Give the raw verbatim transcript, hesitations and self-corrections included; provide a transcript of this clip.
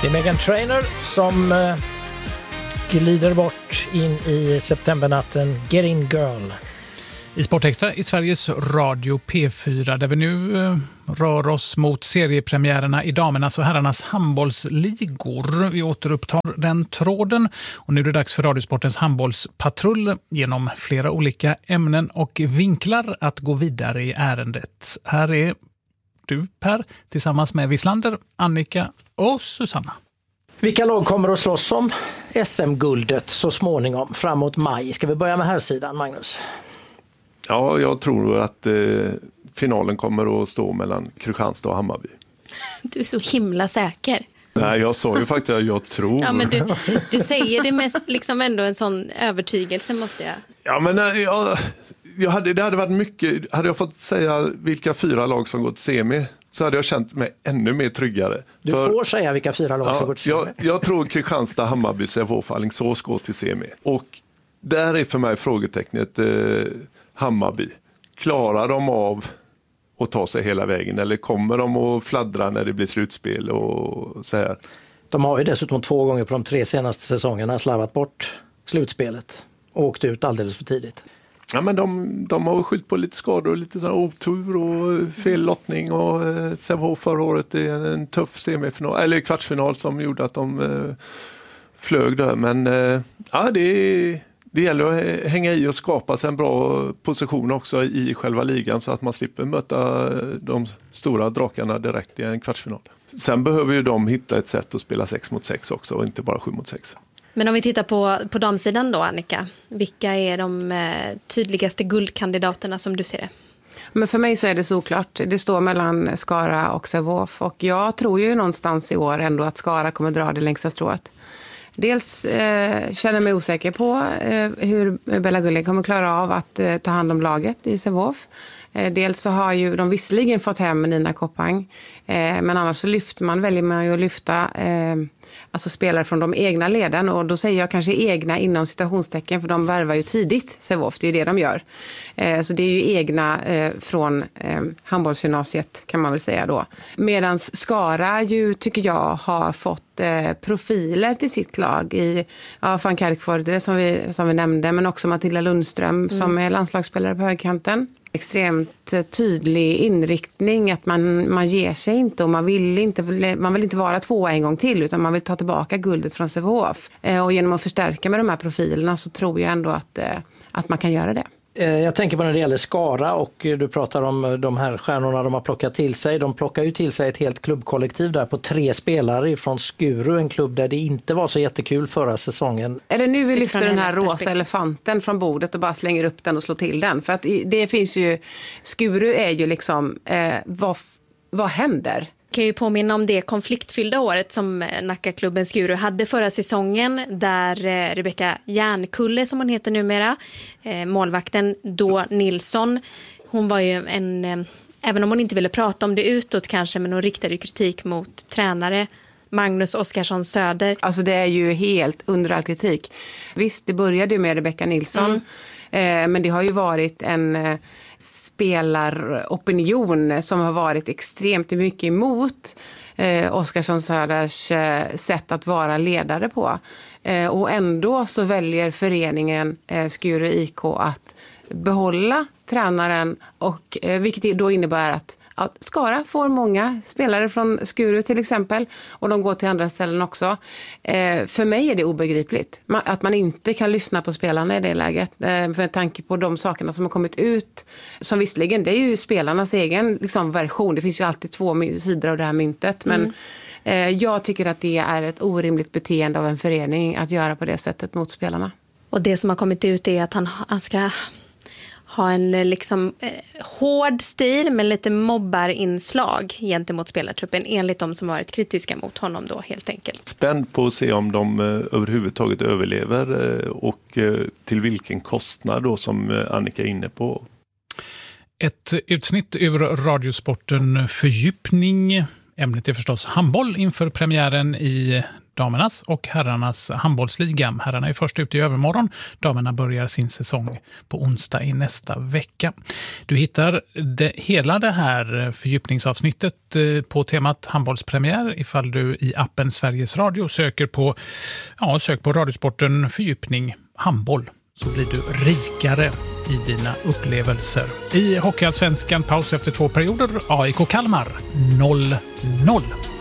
Det är Meghan Trainor som eh, glider bort in i septembernatten. Get in girl. I Sportextra i Sveriges Radio P fyra där vi nu eh, rör oss mot seriepremiärerna i damernas och herrarnas handbollsligor. Vi återupptar den tråden och nu är det dags för Radiosportens handbollspatrull genom flera olika ämnen och vinklar att gå vidare i ärendet. Här är du, Per, tillsammans med Wislander, Annika och Susanna. Vilka lag kommer att slåss om S M-guldet så småningom framåt maj? Ska vi börja med här sidan, Magnus? Ja, jag tror att eh, finalen kommer att stå mellan Kristianstad och Hammarby. Du är så himla säker. Nej, jag sa ju faktiskt att jag tror. Ja, men du, du säger det med liksom ändå en sån övertygelse, måste jag. Ja, men jag, jag hade, det hade varit mycket. Hade jag fått säga vilka fyra lag som gått semi så hade jag känt mig ännu mer tryggare. Du För, får säga vilka fyra lag ja, som gått semi. Jag, jag tror Kristianstad, Hammarby, Sävehof, Alingsås går till semi. Och där är för mig frågetecknet eh, Hammarby. Klarar de av att ta sig hela vägen eller kommer de att fladdra när det blir slutspel och så här? De har ju dessutom två gånger på de tre senaste säsongerna slarvat bort slutspelet och åkt ut alldeles för tidigt. Ja, men de, de har skyllt på lite skador och lite sån otur och fel lottning och eh, Sävehof förra året är en, en tuff semifinal eller kvartsfinal som gjorde att de eh, flög där. Men eh, ja, det är Det gäller att hänga i och skapa sig en bra position också i själva ligan så att man slipper möta de stora drakarna direkt i en kvartsfinal. Sen behöver ju de hitta ett sätt att spela sex mot sex också och inte bara sju mot sex. Men om vi tittar på, på damsidan då, Annika. Vilka är de eh, tydligaste guldkandidaterna som du ser det? Men för mig så är det såklart. Det står mellan Skara och Sävehof och jag tror ju någonstans i år ändå att Skara kommer dra det längsta strået. Dels eh, känner jag mig osäker på eh, hur Bella Gulli kommer klara av att eh, ta hand om laget i Sävehof. Eh, dels så har ju de visserligen fått hem Nina Koppang. Eh, men annars så lyfter man, väljer man ju att lyfta eh, alltså spelare från de egna leden. Och då säger jag kanske egna inom citationstecken för de värvar ju tidigt Sävehof, det är ju det de gör. Eh, så det är ju egna eh, från eh, handbollsgymnasiet kan man väl säga då. Medan Skara ju tycker jag har fått eh, profiler till sitt lag i ja, Fan Kärkford som vi, som vi nämnde, men också Matilda Lundström mm. som är landslagsspelare på högkanten. Extremt tydlig inriktning att man, man ger sig inte och man vill inte, man vill inte vara tvåa en gång till utan man vill ta tillbaka guldet från Sävehof. Eh, och genom att förstärka med de här profilerna så tror jag ändå att, eh, att man kan göra det. Jag tänker på när det gäller Skara och du pratar om de här stjärnorna de har plockat till sig. De plockar ju till sig ett helt klubbkollektiv där på tre spelare från Skuru, en klubb där det inte var så jättekul förra säsongen. Är det nu vi lyfter den här rosa elefanten från bordet och bara slänger upp den och slår till den? För att det finns ju, Skuru är ju liksom, eh, vad, vad händer? Jag kan ju påminna om det konfliktfyllda året som Nackaklubben Skuru hade förra säsongen där Rebecka Järnkulle, som hon heter numera, målvakten då Nilsson, hon var ju en, även om hon inte ville prata om det utåt kanske, men hon riktade kritik mot tränare Magnus Oskarsson Söder. Alltså det är ju helt under all kritik. Visst, det började ju med Rebecka Nilsson, mm. men det har ju varit en spelaropinion som har varit extremt mycket emot eh, Oskarsson Söders eh, sätt att vara ledare på. Eh, och ändå så väljer föreningen eh, Skuru I K att behålla tränaren och eh, vilket då innebär att att Skara får många spelare från Skuru till exempel och de går till andra ställen också. Eh, för mig är det obegripligt man, att man inte kan lyssna på spelarna i det läget. Eh, för tanke på de sakerna som har kommit ut som visserligen, det är ju spelarnas egen liksom, version. Det finns ju alltid två sidor av det här myntet. Men mm. eh, jag tycker att det är ett orimligt beteende av en förening att göra på det sättet mot spelarna. Och det som har kommit ut är att han, han ska ha en liksom eh, hård stil med lite mobbarinslag gentemot spelartruppen enligt de som varit kritiska mot honom då helt enkelt. Spänd på att se om de eh, överhuvudtaget överlever eh, och eh, till vilken kostnad då som eh, Annika är inne på. Ett utsnitt ur Radiosporten Fördjupning. Ämnet är förstås handboll inför premiären i damernas och herrarnas handbollsliga. Herrarna är först ute i övermorgon. Damerna börjar sin säsong på onsdag i nästa vecka. Du hittar det, hela det här fördjupningsavsnittet på temat handbollspremiär ifall du i appen Sveriges Radio söker på, ja, sök på Radiosporten fördjupning handboll. Så blir du rikare i dina upplevelser. I Hockeyallsvenskan paus efter två perioder. A I K Kalmar noll noll.